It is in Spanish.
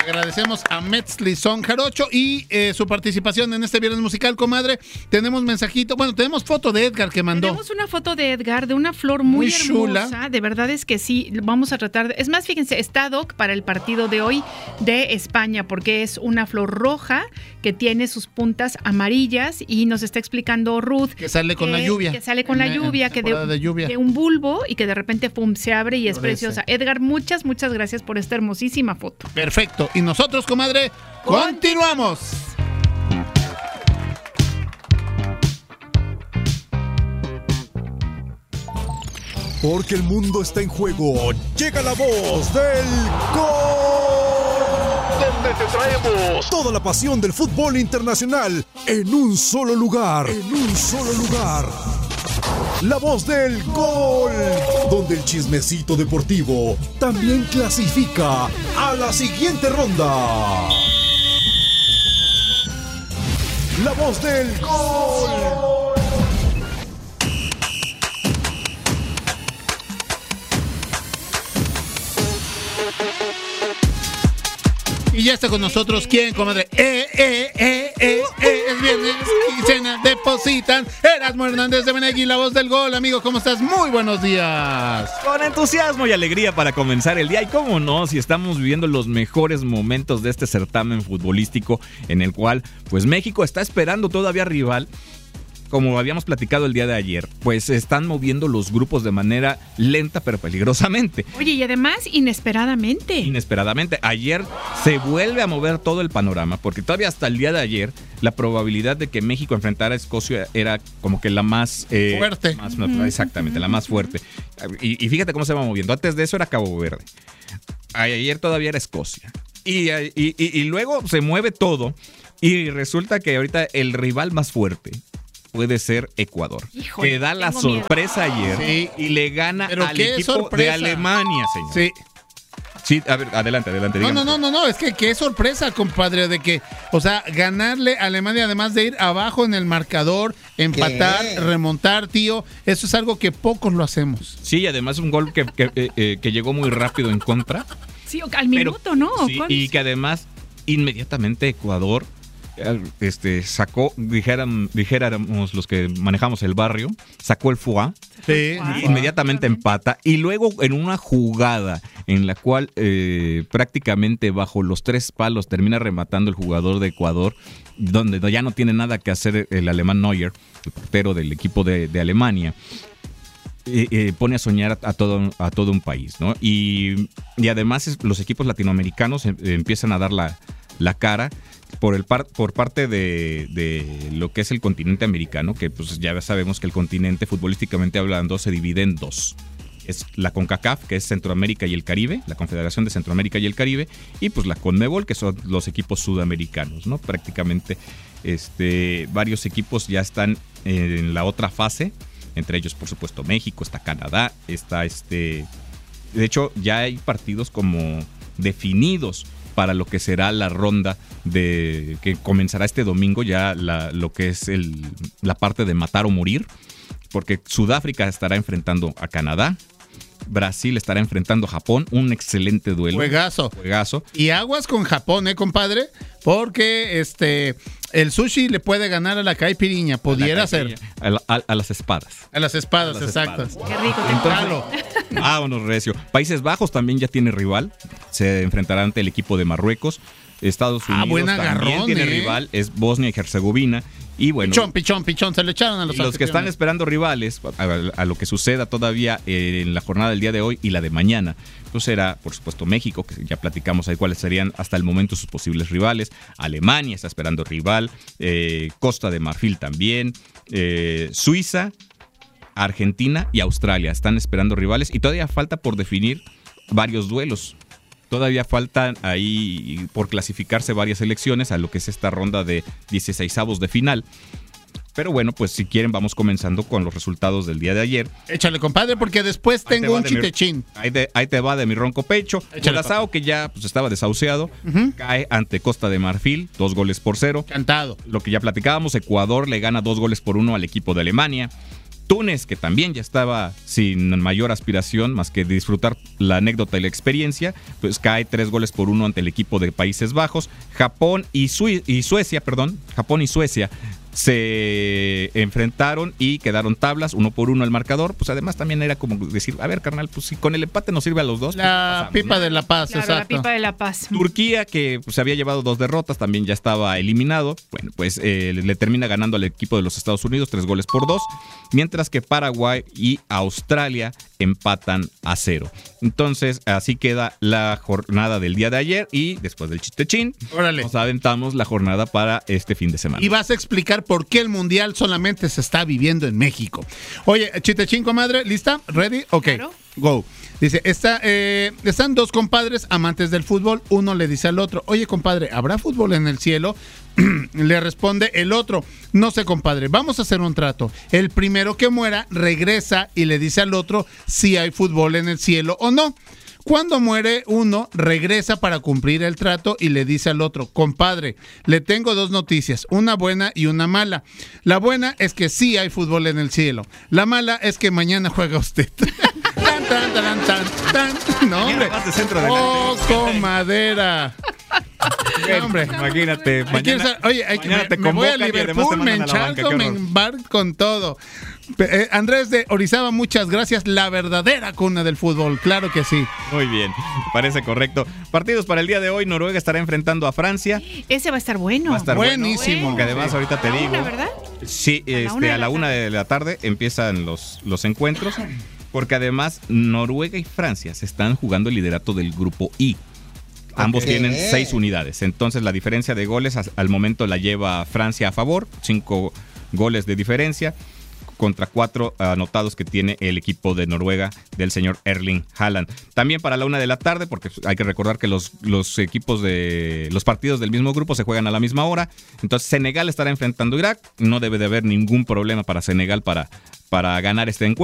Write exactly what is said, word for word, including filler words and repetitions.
Agradecemos a Metzli Son Jarocho y eh, su participación en este viernes musical, comadre. Tenemos mensajito, bueno, tenemos foto de Edgar que mandó. Tenemos una foto de Edgar de una flor muy, muy hermosa. Chula. De verdad es que sí, vamos a tratar de, es más, fíjense, está ad hoc para el partido de hoy de España, porque es una flor roja que tiene sus puntas amarillas y nos está explicando Ruth. Que sale con que, la lluvia. Que sale con la lluvia, que de, de lluvia. de un bulbo y que de repente pum, se abre y es Florece. Preciosa. Edgar, muchas, muchas gracias por esta hermosísima foto. Perfecto. Y nosotros, comadre, continuamos. Porque el mundo está en juego. Llega la voz del gol. Donde te traemos toda la pasión del fútbol internacional en un solo lugar. En un solo lugar. La voz del gol. Donde el chismecito deportivo también clasifica a la siguiente ronda. La voz del gol. Y ya está con nosotros, ¿quién, comadre? Eh, eh, eh, eh, eh, es viernes, quincena, depositan. Erasmo Hernández de Menegui, la voz del gol. Amigo, ¿cómo estás? Muy buenos días. Con entusiasmo y alegría para comenzar el día. Y cómo no, si estamos viviendo los mejores momentos de este certamen futbolístico en el cual, pues, México está esperando todavía rival. Como habíamos platicado el día de ayer, pues se están moviendo los grupos de manera lenta pero peligrosamente. Oye, y además inesperadamente. Inesperadamente. Ayer se vuelve a mover todo el panorama, porque todavía hasta el día de ayer la probabilidad de que México enfrentara a Escocia era como que la más... Eh, fuerte. Más, uh-huh. Exactamente, la más fuerte. Y, y fíjate cómo se va moviendo. Antes de eso era Cabo Verde. Ayer todavía era Escocia. Y, y, y, y luego se mueve todo y resulta que ahorita el rival más fuerte puede ser Ecuador. Híjole, que da la sorpresa miedo. ayer sí. y le gana ¿Pero al qué equipo sorpresa? de Alemania, señor. Sí. Sí, a ver, adelante, adelante. No, no, no, no, no, es que qué sorpresa, compadre, de que, o sea, ganarle a Alemania, además de ir abajo en el marcador, empatar, ¿qué? Remontar, tío, eso es algo que pocos lo hacemos. Sí, y además un gol que, que, eh, que llegó muy rápido en contra. Sí, al minuto, pero, ¿no? Sí, y que además, inmediatamente Ecuador este sacó, dijeran, dijéramos los que manejamos el barrio, sacó el foie, sí, inmediatamente empata, y luego en una jugada en la cual eh, prácticamente bajo los tres palos termina rematando el jugador de Ecuador, donde ya no tiene nada que hacer el alemán Neuer, el portero del equipo de, de Alemania. Eh, eh, pone a soñar a, a, todo, a todo un país, ¿no? Y, y además es, los equipos latinoamericanos eh, empiezan a dar la, la cara por el par, por parte de, de lo que es el continente americano, que pues ya sabemos que el continente, futbolísticamente hablando, se divide en dos. Es la CONCACAF, que es Centroamérica y el Caribe, la Confederación de Centroamérica y el Caribe, y pues la CONMEBOL, que son los equipos sudamericanos, ¿no? Prácticamente este, varios equipos ya están en la otra fase, entre ellos, por supuesto, México, está Canadá, está este... De hecho, ya hay partidos como definidos para lo que será la ronda de que comenzará este domingo, ya la, lo que es el, la parte de matar o morir, porque Sudáfrica estará enfrentando a Canadá, Brasil estará enfrentando a Japón, un excelente duelo. Juegazo. Juegazo. Y aguas con Japón, ¿eh, compadre? Porque este el sushi le puede ganar a la caipiriña, pudiera ser. A, la, a, a las espadas. A las espadas, a las exactas. Qué rico, te vámonos, recio. Países Bajos también ya tiene rival, se enfrentará ante el equipo de Marruecos. Estados Unidos ah, buen también agarrón, tiene ¿eh? rival, es Bosnia y Herzegovina. Y bueno, pichón, pichón, pichón, se le echaron a los Los que están esperando rivales a, a, a lo que suceda todavía eh, en la jornada del día de hoy y la de mañana, pues será, por supuesto, México, que ya platicamos ahí cuáles serían hasta el momento sus posibles rivales. Alemania está esperando rival, eh, Costa de Marfil también, eh, Suiza, Argentina y Australia están esperando rivales y todavía falta por definir varios duelos. Todavía faltan ahí por clasificarse varias selecciones a lo que es esta ronda de dieciseisavos de final. Pero bueno, pues si quieren vamos comenzando con los resultados del día de ayer. Échale, compadre, porque después ahí tengo un chitechín. Mi, ahí, te, ahí te va de mi ronco pecho. Curazao, que ya pues, estaba desahuciado, uh-huh. cae ante Costa de Marfil, dos goles por cero. Cantado. Lo que ya platicábamos, Ecuador le gana dos goles por uno al equipo de Alemania. Túnez, que también ya estaba sin mayor aspiración más que disfrutar la anécdota y la experiencia, pues cae tres goles por uno ante el equipo de Países Bajos. Japón y, Sue- y Suecia, perdón, Japón y Suecia se enfrentaron y quedaron tablas, uno por uno el marcador. Pues además también era como decir, a ver, carnal, pues si con el empate nos sirve a los dos. La pues, pipa ¿no? de la paz, Claro, exacto. la pipa de la paz. Turquía, que pues, había llevado dos derrotas, también ya estaba eliminado. Bueno, pues eh, le termina ganando al equipo de los Estados Unidos, tres goles por dos. Mientras que Paraguay y Australia empatan a cero. Entonces, así queda la jornada del día de ayer. Y después del chistechín, Órale. nos aventamos la jornada para este fin de semana. Y vas a explicar por qué el Mundial solamente se está viviendo en México. Oye, chistechín, comadre, ¿lista? ¿Ready? Ok, Claro. go. Dice, está, eh, están dos compadres amantes del fútbol. Uno le dice al otro, oye, compadre, ¿habrá fútbol en el cielo? Le responde el otro, no sé, compadre, vamos a hacer un trato. El primero que muera regresa y le dice al otro si hay fútbol en el cielo o no. Cuando muere uno, regresa para cumplir el trato y le dice al otro, compadre, le tengo dos noticias, una buena y una mala. La buena es que sí hay fútbol en el cielo. La mala es que mañana juega usted. Tan, tan, tan, tan, tan. No, hombre. Vas de centro Oh, delante. comadera. No, hombre. Imagínate, Hay que mañana, ir a- oye, hay que, mañana me, te me voy a convocan y además te Liverpool, me mandan a la banca, encharco, qué me horror. embarco con todo. Pe- eh, Andrés de Orizaba, muchas gracias. La verdadera cuna del fútbol, claro que sí. Muy bien, parece correcto. Partidos para el día de hoy, Noruega estará enfrentando a Francia. Ese va a estar bueno. Va a estar Buenísimo. bueno, porque además ahorita te A la digo. una, ¿verdad? Sí, A la este, una de a la la una tarde. de la tarde empiezan los, los encuentros, porque además Noruega y Francia se están jugando el liderato del grupo I. Ambos Ok. tienen seis unidades, entonces la diferencia de goles as- al momento la lleva Francia a favor, cinco goles de diferencia contra cuatro anotados que tiene el equipo de Noruega del señor Erling Haaland. También para la una de la tarde, porque hay que recordar que los, los equipos de los partidos del mismo grupo se juegan a la misma hora. Entonces Senegal estará enfrentando a Irak. No debe de haber ningún problema para Senegal para, para ganar este encuentro.